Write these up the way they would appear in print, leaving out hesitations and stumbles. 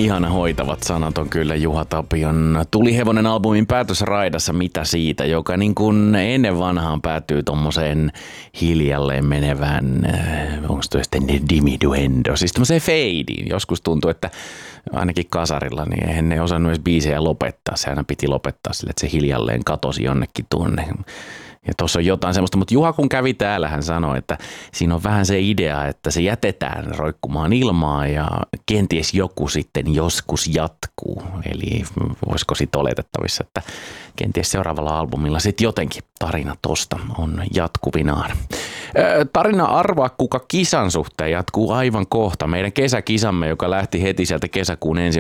Ihana hoitavat sanat on kyllä Juha Tapion Tulihevonen -albumin päätösraidassa Mitä siitä, joka niin kuin ennen vanhaan päätyy tommoseen hiljalleen menevään, onko tuo sitten diminuendo, siis tommoseen feidiin. Joskus tuntuu, että ainakin kasarilla, niin eihän ne osannut edes biisejä lopettaa. Se aina piti lopettaa sille, että se hiljalleen katosi jonnekin tuonne. Ja tuossa on jotain semmoista, mutta Juha kun kävi täällä, hän sanoi, että siinä on vähän se idea, että se jätetään roikkumaan ilmaan ja kenties joku sitten joskus jatkuu. Eli voisiko sitten oletettavissa, että kenties seuraavalla albumilla sitten jotenkin tarina tosta on jatkuvinaan. Tarina Arvaa kuka -kisan suhteen jatkuu aivan kohta. Meidän kesäkisamme, joka lähti heti sieltä kesäkuun 1.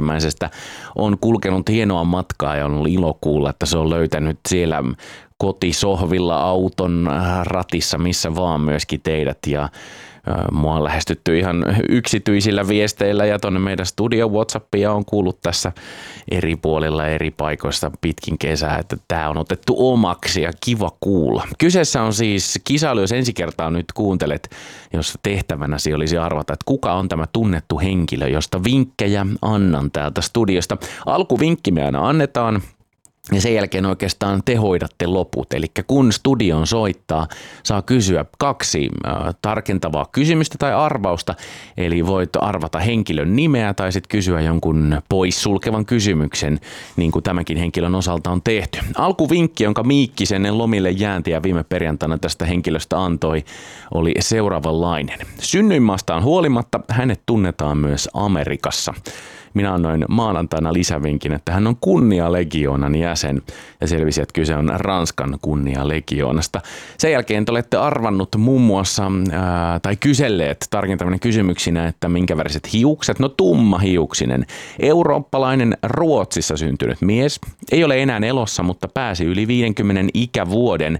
on kulkenut hienoa matkaa ja on ollut ilo kuulla, että se on löytänyt siellä kotisohvilla, auton ratissa, missä vaan myöskin teidät, ja mua on lähestytty ihan yksityisillä viesteillä ja tonne meidän studio WhatsAppia on kuullut tässä eri puolilla eri paikoissa pitkin kesää, että tää on otettu omaksi ja kiva kuulla. Kyseessä on siis kisailu, jos ensi kertaa nyt kuuntelet, jos tehtävänäsi olisi arvata, että kuka on tämä tunnettu henkilö, josta vinkkejä annan täältä studiosta. Alkuvinkki me aina annetaan. Ja sen jälkeen oikeastaan te hoidatte loput. Eli kun studioon soittaa, saa kysyä 2 tarkentavaa kysymystä tai arvausta. Eli voit arvata henkilön nimeä tai sitten kysyä jonkun poissulkevan kysymyksen, niin kuin tämänkin henkilön osalta on tehty. Alkuvinkki, jonka Miikkis ennen lomille jääntiä viime perjantaina tästä henkilöstä antoi, oli seuraavanlainen. Synnyinmaastaan huolimatta hänet tunnetaan myös Amerikassa. Minä annoin maanantaina lisävinkin, että hän on kunnialegionan jäsen ja selvisi, että kyse on Ranskan kunnialegioonasta. Sen jälkeen te olette arvannut muun muassa tai kyselleet tarkentavinen kysymyksinä, että minkä väriset hiukset, no tummahiuksinen, eurooppalainen Ruotsissa syntynyt mies, ei ole enää elossa, mutta pääsi yli 50 ikävuoden.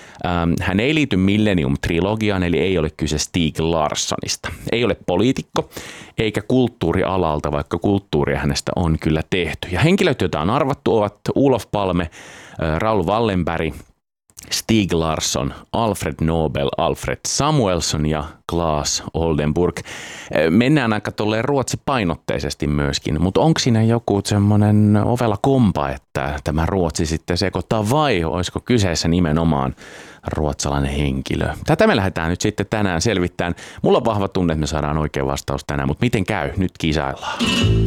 Hän ei liity Millennium-trilogiaan, eli ei ole kyse Stieg Larssonista. Ei ole poliitikko eikä kulttuurialalta, vaikka kulttuuria hänestä on kyllä tehty. Ja henkilöt, joita on arvattu, ovat Olof Palme, Raoul Wallenberg, Stieg Larsson, Alfred Nobel, Alfred Samuelsson ja Claes Oldenburg. Mennään aika tolleen ruotsipainotteisesti myöskin, mutta onko siinä joku semmoinen ovela kompa, että tämä Ruotsi sitten sekoittaa vai olisiko kyseessä nimenomaan ruotsalainen henkilö? Tätä me lähdetään nyt sitten tänään selvittämään. Mulla on vahva tunne, että me saadaan oikea vastaus tänään, mutta miten käy? Nyt kisaillaan.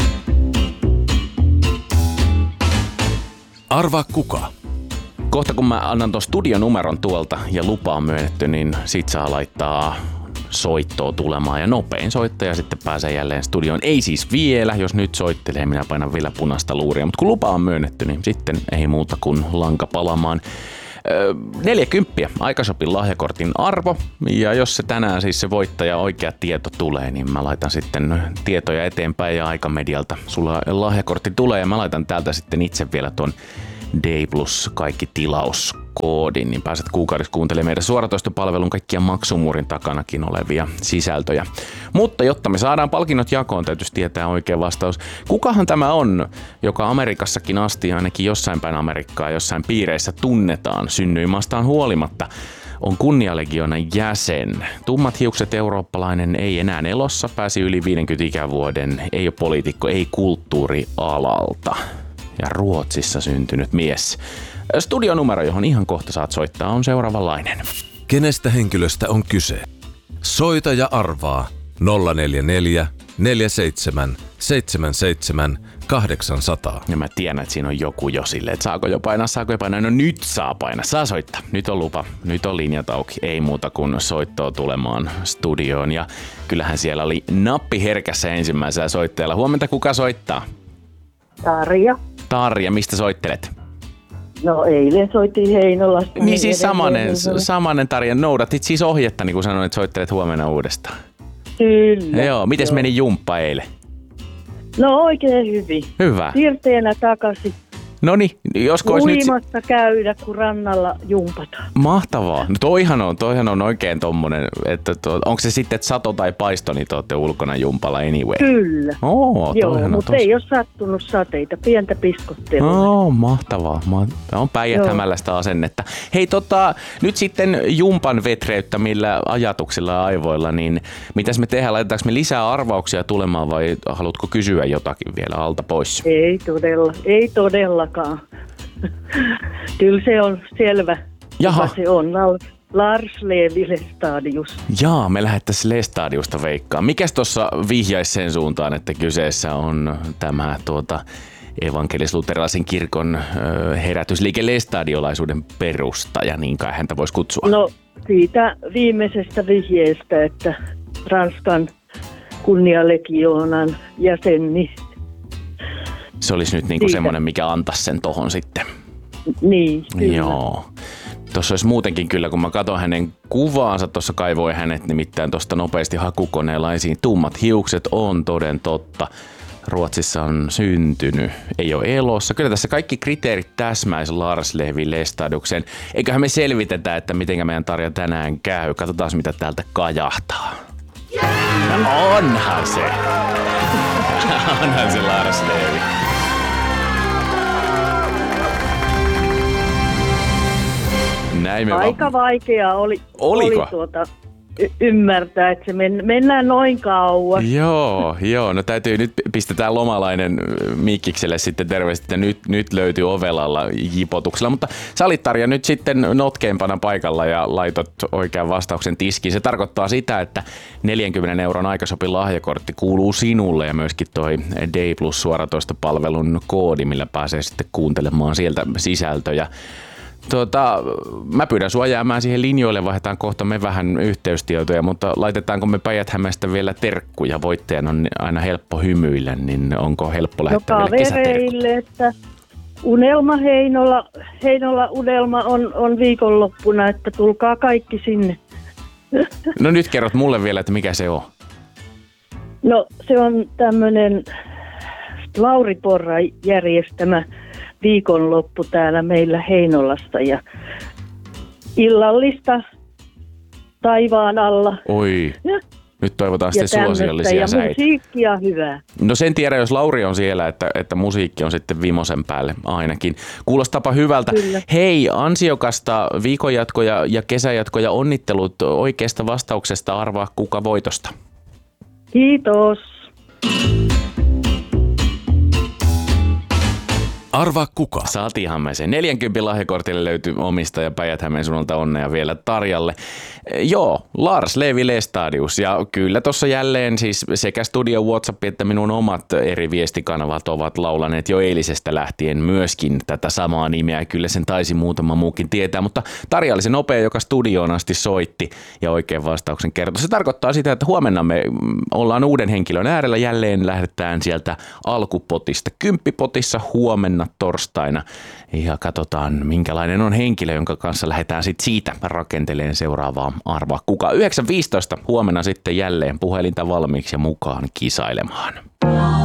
Arvaa kuka? Kohta kun mä annan tuon studionumeron tuolta ja lupa on myönnetty, niin sit saa laittaa soittoa tulemaan ja nopein soittaja sitten pääsee jälleen studioon. Ei siis vielä, jos nyt soittelee, minä painan vielä punaista luuria, mutta kun lupa on myönnetty, niin sitten ei muuta kuin lanka palamaan. 40 Aikashopin lahjakortin arvo, ja jos se tänään siis se voittaja oikea tieto tulee, niin mä laitan sitten tietoja eteenpäin ja Aikamedialta sulla lahjakortti tulee ja mä laitan täältä sitten itse vielä tuon D+ kaikki tilauskoodin, niin pääset kuukaudessa kuuntelemaan meidän suoratoistopalvelun kaikkia maksumuurin takanakin olevia sisältöjä. Mutta jotta me saadaan palkinnot jakoon, täytyisi tietää oikea vastaus. Kukahan tämä on, joka Amerikassakin asti, ainakin jossain päin Amerikkaa, jossain piireissä tunnetaan synnyinmaastaan huolimatta, on kunnialegionan jäsen. Tummat hiukset, eurooppalainen, ei enää elossa, pääsi yli 50 ikävuoden, ei ole poliitikko, ei kulttuurialalta. Ja Ruotsissa syntynyt mies. Studionumero, johon ihan kohta saat soittaa, on seuraavanlainen. Kenestä henkilöstä on kyse? Soita ja arvaa 044 47 77 800. Ja mä tiedän, että siinä on joku jo silleen, että saako jo painaa. No nyt saa painaa, saa soittaa. Nyt on lupa, nyt on linjat auki. Ei muuta kuin soittoa tulemaan studioon. Ja kyllähän siellä oli nappi herkässä ensimmäisellä soittajalla. Huomenta, kuka soittaa? Tarja, mistä soittelet? No eilen soitin Heinolasta. Niin siis samanen Tarja, noudatit siis ohjetta, niin kuin sanoin, että soittelet huomenna uudestaan. Kyllä. Joo, mites meni jumppa eilen? No oikein hyvin. Hyvä. Siirteenä takaisin. Noniin, josko olisi nyt... Uimassa käydä, kun rannalla jumpataan. Mahtavaa. No toihan on oikein tommonen, että onko se sitten että sato tai paisto, niin te olette ulkona jumpalla anyway? Kyllä. Joo, mutta ei ole sattunut sateita, pientä piskottelua. Mahtavaa. On Päijät-Hämälästä asennetta. Hei nyt sitten jumpan vetreyttämillä ajatuksilla ja aivoilla, niin mitäs me tehdään? Laitetaanko me lisää arvauksia tulemaan vai haluatko kysyä jotakin vielä alta pois? Ei todellakaan. Kyllä se on selvä. Jaha. Se on Lars Levi Lestadius. Jaa, me lähdettäisiin Lestadiusta veikkaan. Mikäs tuossa vihjaisi sen suuntaan, että kyseessä on tämä evankelis-luterilaisen kirkon herätysliike Lestadiolaisuuden perustaja, niin kai häntä voisi kutsua? No siitä viimeisestä vihjeestä, että Ranskan kunnialegioonan jäseni. Se olisi nyt niinku semmoinen, mikä antaisi sen tohon sitten. Niin, kyllä. Joo. Tuossa olisi muutenkin kyllä, kun mä katson hänen kuvaansa, tuossa kaivoi hänet nimittäin tuosta nopeasti hakukoneella esiin. Tummat hiukset on toden totta. Ruotsissa on syntynyt, ei ole elossa. Kyllä tässä kaikki kriteerit täsmäisi Lars Levi Lestadiukseen. Eiköhän me selvitetä, että miten meidän Tarja tänään käy. Katsotaan, mitä täältä kajahtaa. No onhan se. Onhan se Lars Levi. Aika vaikea oli ymmärtää, että se mennään noin kauas. Joo. No täytyy nyt pistetään lomalainen Mikkikselle sitten terveisesti, että nyt löytyy ovelalla jipotuksella. Mutta sä olit Tarja nyt sitten notkeimpana paikalla ja laitot oikean vastauksen tiskiin. Se tarkoittaa sitä, että 40 € aikasopin lahjakortti kuuluu sinulle ja myöskin toi Day Plus suoratoistopalvelun koodi, millä pääsee sitten kuuntelemaan sieltä sisältöjä. Mä pyydän sua jäämään siihen linjoille, vaihdetaan kohta me vähän yhteystietoja, mutta laitetaanko me Päijät-Hämeestä vielä terkkuja? Voittajan on aina helppo hymyillä, niin onko helppo lähettää vielä kesäterkkut? Että Unelma Heinola unelma on viikonloppuna, että tulkaa kaikki sinne. No nyt kerrot mulle vielä, että mikä se on. No se on tämmöinen Lauri Porra järjestämä viikonloppu täällä meillä Heinolassa ja illallista taivaan alla. Oi, nyt toivotaan sitten suosiollisia säitä. Ja musiikkia hyvää. No sen tiedä, jos Lauri on siellä, että musiikki on sitten vimosen päälle ainakin. Kuulostapa hyvältä. Kyllä. Hei, ansiokasta viikonjatkoja ja kesäjatkoja, onnittelut oikeasta vastauksesta, arvaa kuka voitosta. Kiitos. Arvaa kuka. Saatiinhan me sen. 40 lahjakortille löytyy omistaja Päijät-Hämeen suunnalta, onnea vielä Tarjalle. Joo, Lars Levi Lestadius. Ja kyllä tuossa jälleen siis sekä Studio WhatsApp että minun omat eri viestikanavat ovat laulaneet jo eilisestä lähtien myöskin tätä samaa nimeä. Kyllä sen taisi muutama muukin tietää, mutta Tarja oli se nopea, joka studioon asti soitti ja oikein vastauksen kertoi. Se tarkoittaa sitä, että huomenna me ollaan uuden henkilön äärellä. Jälleen lähdetään sieltä alkupotista. 10-potissa huomenna torstaina ja katsotaan minkälainen on henkilö, jonka kanssa lähdetään sitten siitä rakenteleen seuraavaa arvaa kuka. 9.15 huomenna sitten jälleen puhelinta valmiiksi ja mukaan kisailemaan.